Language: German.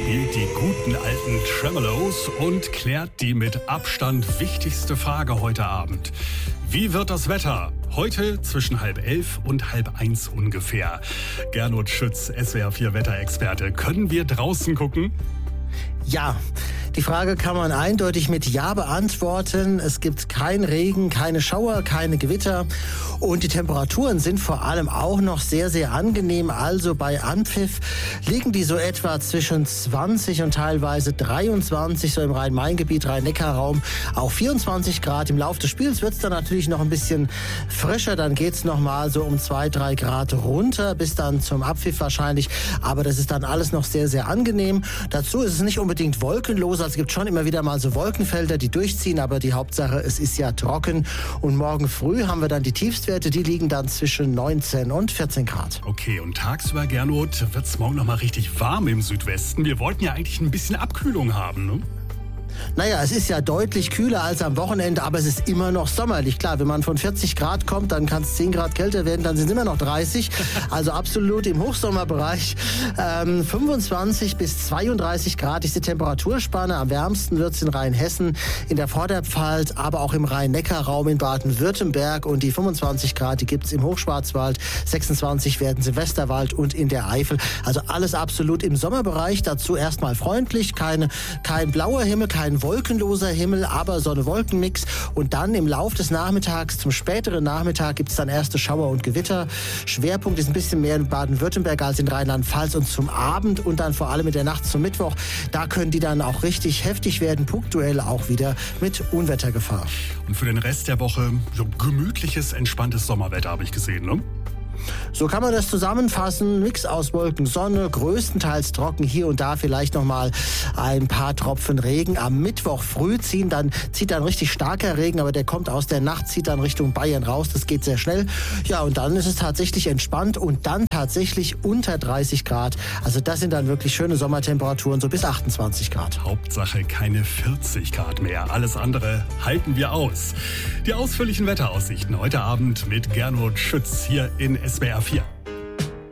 spielt die guten alten Tremolos und klärt die mit Abstand wichtigste Frage heute Abend. Wie wird das Wetter? Heute zwischen 10:30 und 12:30 ungefähr. Gernot Schütz, SWR 4 Wetterexperte. Können wir draußen gucken? Ja, die Frage kann man eindeutig mit Ja beantworten. Es gibt keinen Regen, keine Schauer, keine Gewitter und die Temperaturen sind vor allem auch noch sehr, sehr angenehm. Also bei Anpfiff liegen die so etwa zwischen 20 und teilweise 23, so im Rhein-Main-Gebiet, Rhein-Neckar-Raum, auch 24 Grad. Im Laufe des Spiels wird es dann natürlich noch ein bisschen frischer. Dann geht es nochmal so um 2-3 Grad runter, bis dann zum Abpfiff wahrscheinlich. Aber das ist dann alles noch sehr, sehr angenehm. Dazu ist es nicht unbedingt wolkenlos. Also es gibt schon immer wieder mal so Wolkenfelder, die durchziehen, aber die Hauptsache, es ist ja trocken. Und morgen früh haben wir dann die Tiefstwerte, die liegen dann zwischen 19 und 14 Grad. Okay, und tagsüber, Gernot, wird es morgen noch mal richtig warm im Südwesten. Wir wollten ja eigentlich ein bisschen Abkühlung haben, ne? Naja, es ist ja deutlich kühler als am Wochenende, aber es ist immer noch sommerlich. Klar, wenn man von 40 Grad kommt, dann kann es 10 Grad kälter werden, dann sind es immer noch 30. Also absolut im Hochsommerbereich. 25 bis 32 Grad ist die Temperaturspanne. Am wärmsten wird es in Rheinhessen, in der Vorderpfalz, aber auch im Rhein-Neckar-Raum in Baden-Württemberg. Und die 25 Grad, die gibt es im Hochschwarzwald. 26 werden es im Westerwald und in der Eifel. Also alles absolut im Sommerbereich. Dazu erstmal freundlich, kein blauer Himmel, kein wolkenloser Himmel, aber Sonne-Wolken-Mix. Und dann im Lauf des Nachmittags, zum späteren Nachmittag, gibt es dann erste Schauer und Gewitter. Schwerpunkt ist ein bisschen mehr in Baden-Württemberg als in Rheinland-Pfalz. Und zum Abend und dann vor allem in der Nacht zum Mittwoch, da können die dann auch richtig heftig werden, punktuell auch wieder mit Unwettergefahr. Und für den Rest der Woche so gemütliches, entspanntes Sommerwetter, habe ich gesehen, ne? So kann man das zusammenfassen. Mix aus Wolken, Sonne, größtenteils trocken, hier und da vielleicht nochmal ein paar Tropfen Regen. Am Mittwoch früh zieht dann richtig starker Regen, aber der kommt aus der Nacht, zieht dann Richtung Bayern raus. Das geht sehr schnell. Ja, und dann ist es tatsächlich entspannt und dann tatsächlich unter 30 Grad. Also das sind dann wirklich schöne Sommertemperaturen, so bis 28 Grad. Hauptsache keine 40 Grad mehr. Alles andere halten wir aus. Die ausführlichen Wetteraussichten heute Abend mit Gernot Schütz hier in SWR 4.